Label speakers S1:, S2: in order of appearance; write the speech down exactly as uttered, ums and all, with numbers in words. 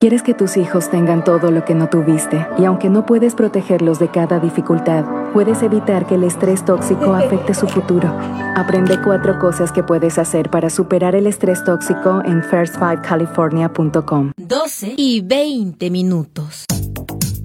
S1: Quieres que tus hijos tengan todo lo que no tuviste, y aunque no puedes protegerlos de cada dificultad, puedes evitar que el estrés tóxico afecte su futuro. Aprende cuatro cosas que puedes hacer para superar el estrés tóxico en first five california punto com.
S2: doce y veinte minutos.